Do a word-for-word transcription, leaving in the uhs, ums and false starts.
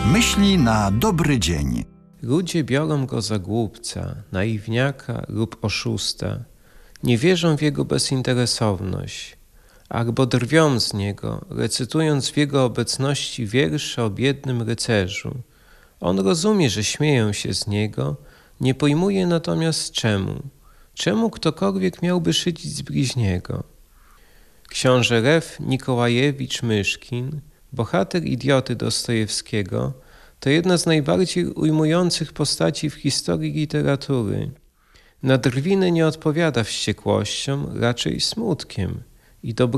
Myśli na dobry dzień. Ludzie biorą go za głupca, naiwniaka lub oszusta. Nie wierzą w jego bezinteresowność, albo drwią z niego, recytując w jego obecności wiersze o biednym rycerzu. On rozumie, że śmieją się z niego, nie pojmuje natomiast czemu. Czemu ktokolwiek miałby szydzić z bliźniego? Książę Lew Nikołajewicz Myszkin, bohater Idioty Dostojewskiego, to jedna z najbardziej ujmujących postaci w historii literatury. Na drwiny nie odpowiada wściekłością, raczej smutkiem i dobrym